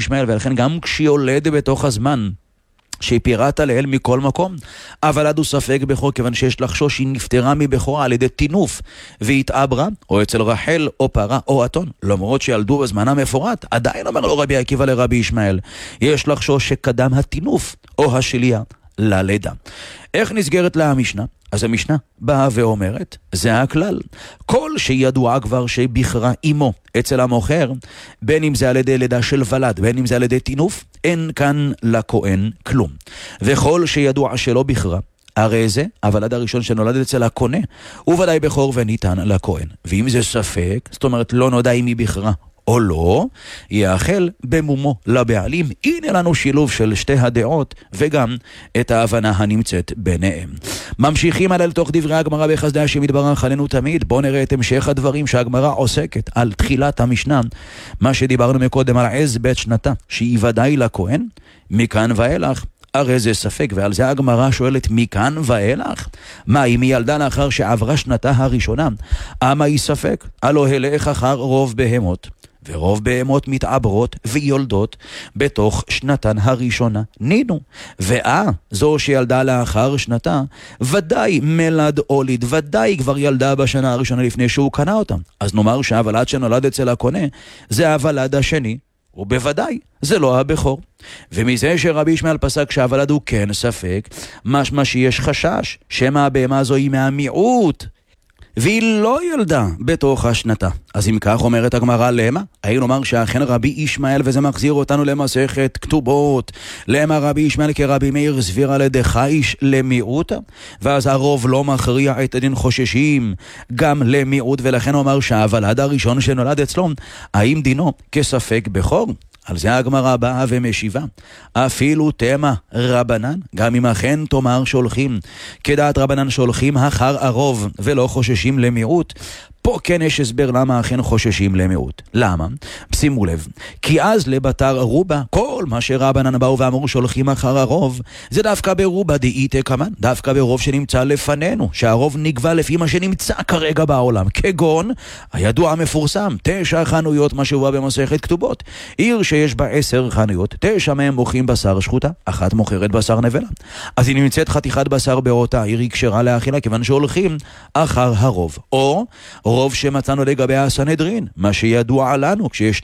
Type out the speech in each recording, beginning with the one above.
ישמעאל, ולכן גם כשיולד בתוך הזמן שפירט עליהם מכל מקום, אבל עד הוא ספק בכור, כיוון שיש לחשוש שהיא נפטרה מבכורה על ידי תינוף והתעברה, או אצל רחל או פרה או אתון, למרות שילדו בזמן המפורט, עדיין אומר לו רבי עקיבא לרבי ישמעאל, יש לחשוש שקדם התינוף או השליה ללידה. איך נסגרת לה המשנה? אז המשנה באה ואומרת, זה הכלל, כל שידוע כבר שבכרה אמו אצל המוכר, בין אם זה על ידי לידה של ולד, בין אם זה על ידי תינוף, אין כאן לכהן כלום. וכל שידוע שלא בכרה, הרי זה הוולד הראשון שנולד אצל הקונה, הוא ודאי בכור וניתן לכהן. ואם זה ספק, זאת אומרת לא נודע אם היא בכרה או לא, יאכל במומו לבעלים. הנה לנו שילוב של שתי הדעות וגם את ההבנה הנמצאת ביניהם. ממשיכים עליהם לתוך דברי הגמרא בחסדי השם יתברך עלינו תמיד. בואו נראה את המשך הדברים שהגמרא עוסקת על תחילת המשנה, מה שדיברנו מקודם על עז בית שנתה שהיא ודאי לכהן, מכאן ואילך הרי זה ספק, ועל זה הגמרא שואלת מכאן ואילך, מה אם היא ילדה לאחר שעברה שנתה הראשונה? אמה היא ספק? הלא הלך אחר רוב בהמות, ורוב בהמות מתעברות ויולדות בתוך שנתן הראשונה נינו. זו שילדה לאחר שנתה, ודאי מלד הוליד, ודאי כבר ילדה בשנה הראשונה לפני שהוא קנה אותה. אז נאמר שהוולד שנולד אצל הקונה זה הוולד השני, ובוודאי זה לא הבכור. ומזה שרבי ישמעאל פסק שהוולד הוא כן ספק, משמע שיש חשש שמא הבהמה זו היא מהמיעוט והיא לא ילדה בתוך השנתה. אז אם כך אומרת הגמרא, למה? היינו אומר שאכן רבי ישמעאל, וזה מחזיר אותנו למסכת כתובות, למה רבי ישמעאל כרבי מאיר סביר על ידי חיש למיעוטה, ואז הרוב לא מכריע את הדין חוששים גם למיעוט, ולכן הוא אמר שהוולד הראשון שנולד אצלו, האם דינו כספק בכור? על זה הגמרא באה ומשיבה, אפילו תמה רבנן, גם אם אכן תאמר שולחים כדעת רבנן שולחים אחר הרוב ולא חוששים למיעוט, פה כן יש הסבר למה אכן חוששים למיעוט. למה? שימו לב, כי אז לבתר רובה, כל מה שרבנן באו ואמרו שולחים אחר הרוב, זה דווקא ברובה דאיתא קמן, דווקא ברוב שנמצא לפנינו, שהרוב נקבע לפי מה שנמצא כרגע בעולם, כגון הידוע המפורסם, 9 חנויות, מה שהובא במסכת כתובות, עיר שיש בה 10 חנויות, 9 מהם מוכרים בשר שחוטה, 1 מוכרת בשר נבלה. אז היא נמצאת חתיכת בשר באותה עיר, היא כשרה לאכילה, כיוון שהולכים אחר הרוב. או רוב שמצאנו לגבי הסנהדרין, מה שידוע לנו, כשיש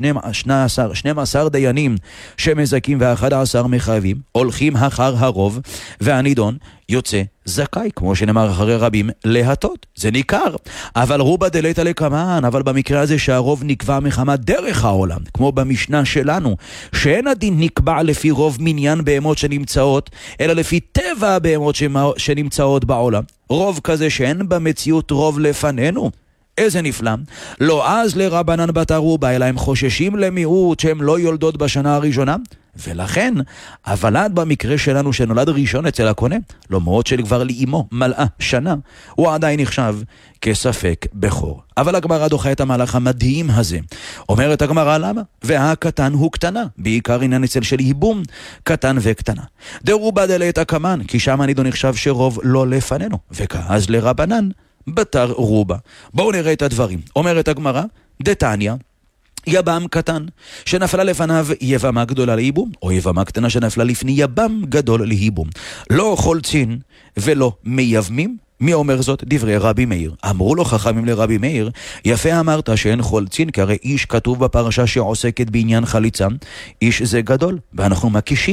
12 דיינים שמזכים ו11 מחייבים, הולכים אחר הרוב, והנידון יוצא זכאי, כמו שנאמר אחרי רבים, להטות. זה ניכר. אבל רובה דלית לקמן, אבל במקרה הזה שהרוב נקבע מחמת דרך העולם, כמו במשנה שלנו, שאין הדין נקבע לפי רוב מניין בהמות שנמצאות, אלא לפי טבע הבהמות שנמצאות בעולם. רוב כזה שאין במציאות רוב לפנינו. איזה נפלא. לא אז לרבנן בתר רובה, אלא הם חוששים למיעוט שהם לא יולדות בשנה הראשונה, ולכן הוולד במקרה שלנו שנולד ראשון אצל הקונה, למרות שכבר לאמו מלאה שנה, הוא עדיין נחשב כספק בכור. אבל הגמרא דוחה את המהלך המדהים הזה. אומרת הגמרא למה? והקטן הוא קטנה, בעיקר עניין אצל של ייבום, קטן וקטנה. דרובה דלית הקמן, כי שם הנידון נחשב שרוב לא לפנינו, וכאז לרבנן בתר רובה. בואו נראה את הדברים. אומרת הגמרא, דתניא, יבם קטן שנפלה לפניו יבמה גדולה להיבום, או יבמה קטנה שנפלה לפני יבם גדול להיבום. לא חולצין ולא מייבמים. מי אומר זאת? דברי רבי מאיר. אמרו לו חכמים לרבי מאיר, יפה אמרת שאין חולצין, כי הרי איש כתוב בפרשה שעוסקת בעניין חליצה, איש זה גדול, ואנחנו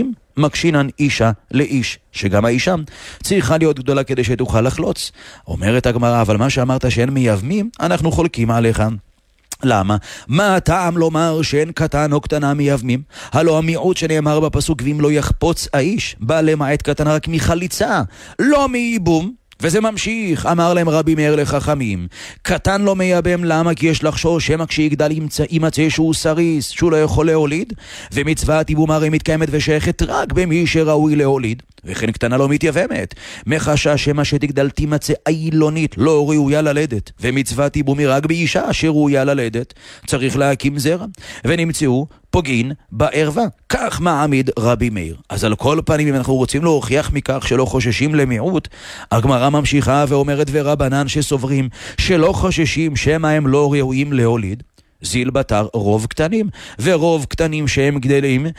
מקשינן אישה לאיש, שגם האישה צריכה להיות גדולה כדי שתוכל לחלוץ. אומרת הגמרא, אבל מה שאמרת שאין מייבמים, אנחנו חולקים עליך. למה? מה הטעם לומר שאין קטן או קטנה מייבמים? הלא המיעוט שנאמר בפסוק, ואם לא יחפוץ האיש, בא למעט קטן רק מחליצה, לא מייבום. וזה ממשיך, אמר להם רבי מאיר לחכמים, קטן לא מייבם, למה? כי יש לחשוש שמא כשיגדל ימצא שהוא סריס, שהוא לא יכול להוליד, ומצוות ייבום הרי מתקיימת ושייכת רק במי שראוי להוליד, וכן קטנה לא מתייבמת, מחשש שמא שתגדל תימצא אילונית לא ראויה ללדת, ומצוות ייבום היא רק באישה שראויה ללדת, צריך להקים זרע, ונמצאו פוגעין בערווה. כך מעמיד רבי מאיר. אז על כל פנים, אם אנחנו רוצים להוכיח מכך שלא חוששים למיעוט, הגמרא ממשיכה ואומרת, ורבנן שסוברים שלא חוששים שמא הם לא ראויים להוליד, זיל בתר רוב קטנים, ורוב קטנים שהם גדלים